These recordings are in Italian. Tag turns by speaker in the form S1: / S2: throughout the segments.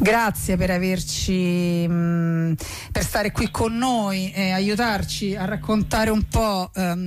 S1: Grazie per averci, per stare qui con noi e aiutarci a raccontare un po'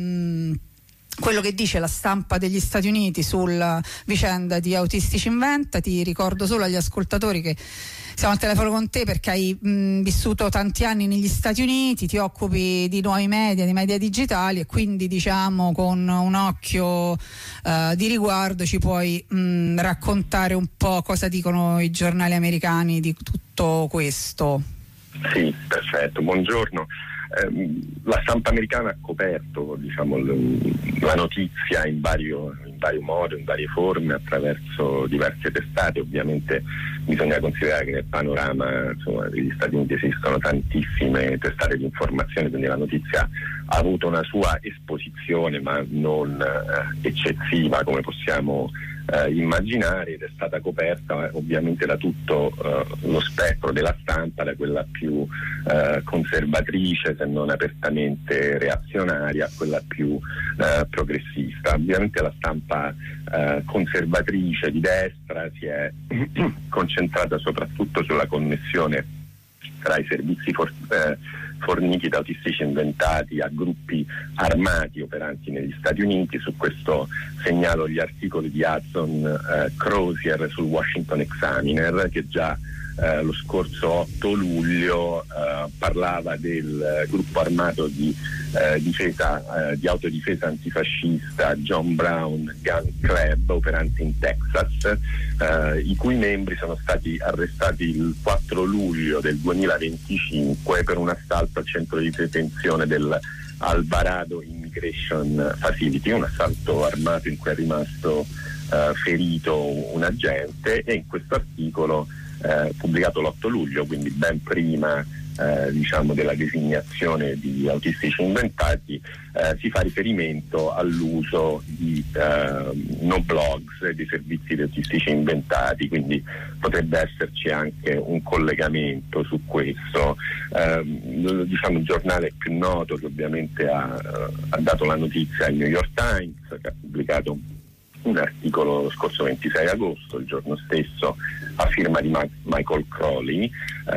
S1: quello che dice la stampa degli Stati Uniti sulla vicenda di Autistici Inventa. Ti ricordo solo agli ascoltatori che siamo al telefono con te perché hai vissuto tanti anni negli Stati Uniti, ti occupi di nuovi media, di media digitali, e quindi diciamo con un occhio di riguardo ci puoi raccontare un po' cosa dicono i giornali americani di tutto questo.
S2: Sì, perfetto, buongiorno. La stampa americana ha coperto, diciamo, la notizia in vario modo, in varie forme, attraverso diverse testate. Ovviamente bisogna considerare che nel panorama, insomma, degli Stati Uniti esistono tantissime testate di informazione, quindi la notizia ha avuto una sua esposizione, ma non eccessiva come possiamo immaginare, ed è stata coperta ovviamente da tutto lo spettro della stampa, da quella più conservatrice, se non apertamente reazionaria, a quella più progressista. Ovviamente la stampa conservatrice di destra si è concentrata soprattutto sulla connessione tra i servizi forniti da Autistici Inventati a gruppi armati operanti negli Stati Uniti. Su questo segnalo gli articoli di Hudson Crozier sul Washington Examiner, che già lo scorso 8 luglio parlava del gruppo armato di autodifesa antifascista John Brown Gun Club, operante in Texas, i cui membri sono stati arrestati il 4 luglio del 2025 per un assalto al centro di detenzione del Alvarado Immigration Facility, un assalto armato in cui è rimasto ferito un agente. E in questo articolo pubblicato l'8 luglio, quindi ben prima diciamo della designazione di Autistici Inventati, si fa riferimento all'uso di no blogs e dei servizi di Autistici Inventati, quindi potrebbe esserci anche un collegamento su questo. Diciamo il giornale più noto che ovviamente ha dato la notizia è il New York Times, che ha pubblicato un articolo lo scorso 26 agosto, il giorno stesso, a firma di Michael Crowley,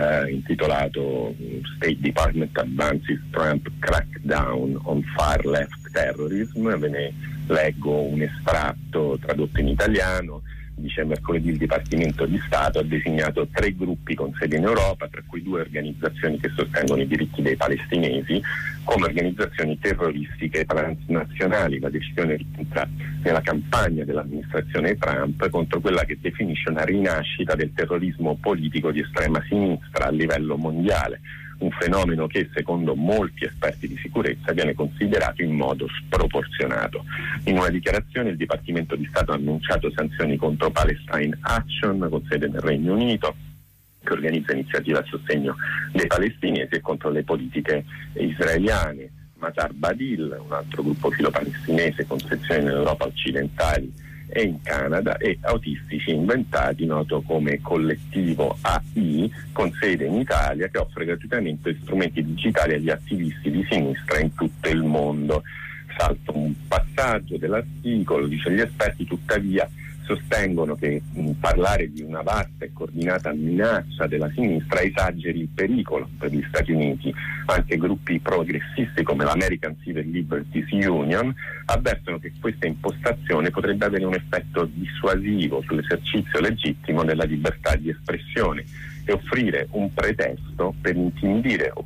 S2: intitolato State Department Advances Trump Crackdown on Far Left Terrorism. Ve ne leggo un estratto tradotto in italiano. Dice: mercoledì il Dipartimento di Stato ha designato 3 gruppi con sede in Europa, tra cui 2 organizzazioni che sostengono i diritti dei palestinesi, come organizzazioni terroristiche transnazionali. La decisione rientra nella campagna dell'amministrazione Trump contro quella che definisce una rinascita del terrorismo politico di estrema sinistra a livello mondiale, un fenomeno che secondo molti esperti di sicurezza viene considerato in modo sproporzionato. In una dichiarazione il Dipartimento di Stato ha annunciato sanzioni contro Palestine Action, con sede nel Regno Unito, che organizza iniziative a sostegno dei palestinesi, e contro le politiche israeliane. Matar Badil, un altro gruppo filo-palestinese con sezioni in Europa occidentali e in Canada, e Autistici Inventati, noto come collettivo AI, con sede in Italia, che offre gratuitamente strumenti digitali agli attivisti di sinistra in tutto il mondo. Salto un passaggio dell'articolo, dice: gli esperti tuttavia sostengono che parlare di una vasta e coordinata minaccia della sinistra esageri il pericolo per gli Stati Uniti. Anche gruppi progressisti come l'American Civil Liberties Union avvertono che questa impostazione potrebbe avere un effetto dissuasivo sull'esercizio legittimo della libertà di espressione e offrire un pretesto per intimidire o